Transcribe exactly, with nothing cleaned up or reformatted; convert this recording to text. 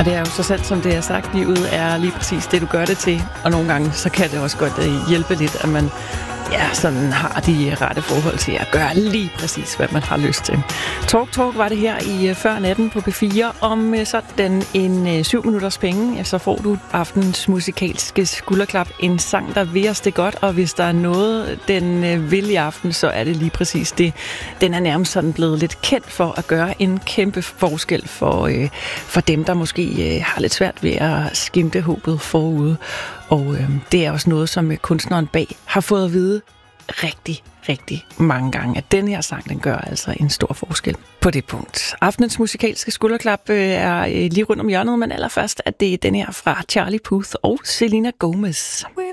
det er jo så sandt, som det er sagt, livet er lige præcis det, du gør det til. Og nogle gange, så kan det også godt uh, hjælpe lidt, at man ja, sådan har de rette forhold til at gøre lige præcis, hvad man har lyst til. Talk Talk var det her i uh, før natten på P fire. Om uh, sådan en uh, syv minutters penge, ja, så får du aftens musikalske skulderklap. En sang, der vil os det godt, og hvis der er noget, den uh, vil i aften, så er det lige præcis det. Den er nærmest sådan blevet lidt kendt for at gøre en kæmpe forskel for, uh, for dem, der måske uh, har lidt svært ved at skimte håbet forude. Og øh, det er også noget, som kunstneren bag har fået at vide rigtig, rigtig mange gange, at den her sang, den gør altså en stor forskel på det punkt. Aftenens musikalske skulderklap øh, er øh, lige rundt om hjørnet, men allerførst er det den her fra Charlie Puth og Selena Gomez.